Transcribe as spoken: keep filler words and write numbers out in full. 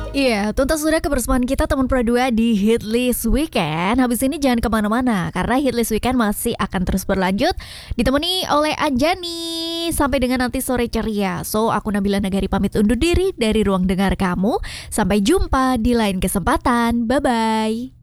Iya, tuntas sudah kebersamaan kita teman Pro dua di Hitlist Weekend. Habis ini jangan kemana-mana, karena Hitlist Weekend masih akan terus berlanjut. Ditemani oleh Anjani, sampai dengan nanti sore ceria. So, aku Nabila Nagari pamit undur diri dari ruang dengar kamu. Sampai jumpa di lain kesempatan, bye-bye.